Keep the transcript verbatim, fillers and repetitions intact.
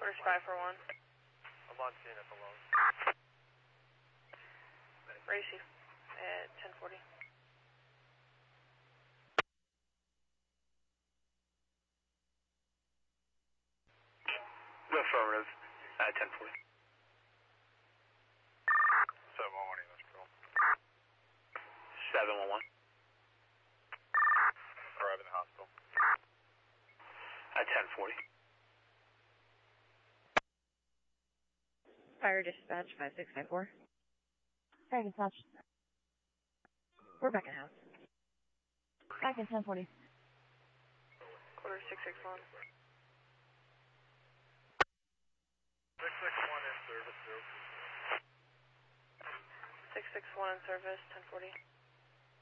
Quarter five for one. I'm on scene at the loan. Racy at ten forty. Affirmative at ten forty. seven one one, let's go. seven one one. Arrive in the hospital. At ten forty. Fire dispatch five six five four. Fire dispatch. We're back in house. Back in ten forty. Quarter six six one. six six one in service, zero two zero. Six six one in service, ten forty.